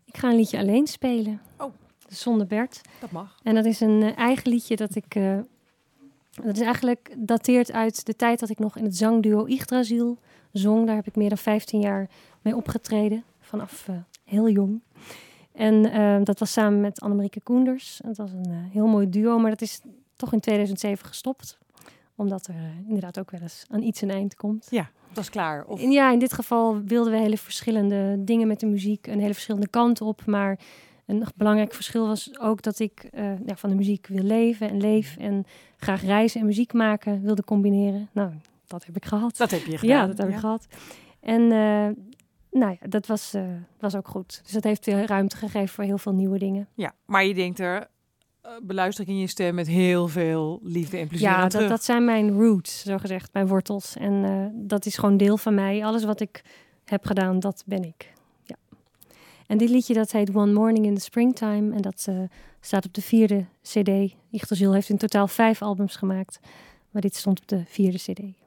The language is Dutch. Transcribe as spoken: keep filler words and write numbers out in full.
Ik ga een liedje alleen spelen. Oh. Zonder Bert. Dat mag. En dat is een uh, eigen liedje dat ik... Uh, dat is eigenlijk dateert uit de tijd dat ik nog in het zangduo Yggdrasil zong. Daar heb ik meer dan vijftien jaar mee opgetreden. Vanaf uh, heel jong. En uh, dat was samen met Annemarieke Koenders. Het was een uh, heel mooi duo, maar dat is toch in tweeduizend zeven gestopt. Omdat er uh, inderdaad ook wel eens aan iets een eind komt. Ja, dat is klaar. Of... En ja, in dit geval wilden we hele verschillende dingen met de muziek. Een hele verschillende kant op. Maar een belangrijk verschil was ook dat ik uh, ja, van de muziek wil leven en leef. En graag reizen en muziek maken wilde combineren. Nou, dat heb ik gehad. Dat heb je gedaan. Ja, dat heb ja. ik gehad. En uh, nou ja, dat was, uh, was ook goed. Dus dat heeft weer ruimte gegeven voor heel veel nieuwe dingen. Ja, maar je denkt er... Uh, beluister ik in je stem met heel veel liefde en plezier ja, aan terug. Ja, dat, dat zijn mijn roots, zo gezegd, mijn wortels. En uh, dat is gewoon deel van mij. Alles wat ik heb gedaan, dat ben ik. Ja. En dit liedje, dat heet One Morning in the Springtime. En dat uh, staat op de vierde cd. Yggdrasil heeft in totaal vijf albums gemaakt. Maar dit stond op de vierde cd.